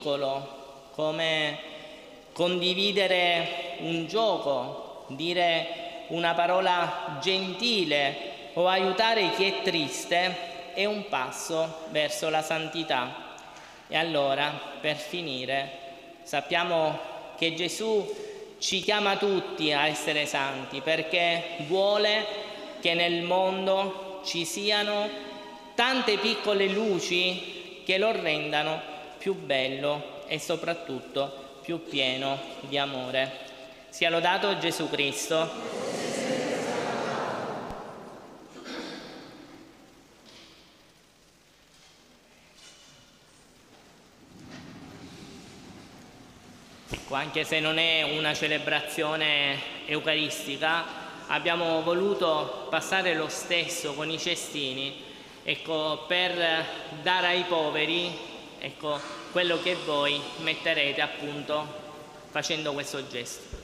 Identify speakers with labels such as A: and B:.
A: come condividere un gioco, dire una parola gentile o aiutare chi è triste è un passo verso la santità. E allora, per finire, sappiamo che Gesù ci chiama tutti a essere santi perché vuole che nel mondo ci siano tante piccole luci che lo rendano più bello e soprattutto più pieno di amore. Sia lodato Gesù Cristo. Ecco, anche se non è una celebrazione eucaristica, abbiamo voluto passare lo stesso con i cestini, ecco, per dare ai poveri, ecco, quello che voi metterete appunto facendo questo gesto.